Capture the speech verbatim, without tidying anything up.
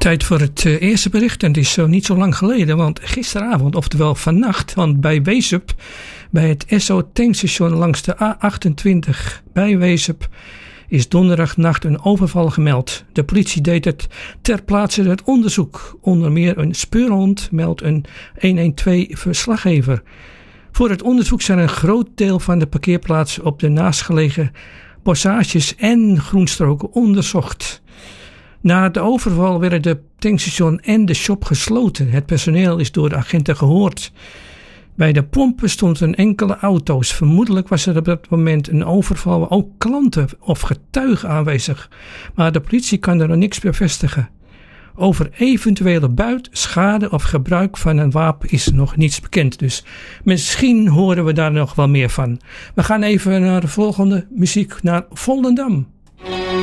Tijd voor het uh, eerste bericht. En het is zo niet zo lang geleden. Want gisteravond, oftewel vannacht. Want bij Weesup, bij het Esso tankstation langs de A achtentwintig bij Weesup, is donderdagnacht een overval gemeld. De politie deed het ter plaatse het onderzoek. Onder meer een speurhond, meldt een honderdtwaalf-verslaggever. Voor het onderzoek zijn een groot deel van de parkeerplaats op de naastgelegen bossages en groenstroken onderzocht. Na de overval werden de tankstation en de shop gesloten. Het personeel is door de agenten gehoord. Bij de pompen stonden enkele auto's. Vermoedelijk was er op dat moment een overval, ook klanten of getuigen aanwezig. Maar de politie kan er nog niks bevestigen. Over eventuele buit, schade of gebruik van een wapen is nog niets bekend. Dus misschien horen we daar nog wel meer van. We gaan even naar de volgende muziek, naar Volendam.